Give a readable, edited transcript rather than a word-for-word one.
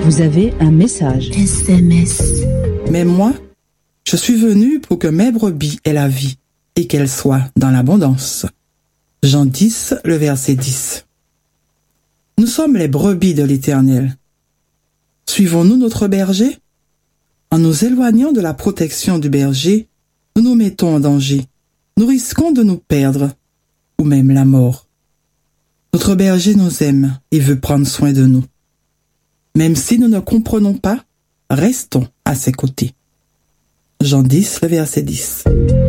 Vous avez un message. SMS. Mais moi, je suis venu pour que mes brebis aient la vie et qu'elles soient dans l'abondance. Jean 10, le verset 10. Nous sommes les brebis de l'Éternel. Suivons-nous notre berger? En nous éloignant de la protection du berger, nous nous mettons en danger. Nous risquons de nous perdre, ou même la mort. Notre berger nous aime et veut prendre soin de nous. Même si nous ne comprenons pas, restons à ses côtés. Jean 10, le verset 10.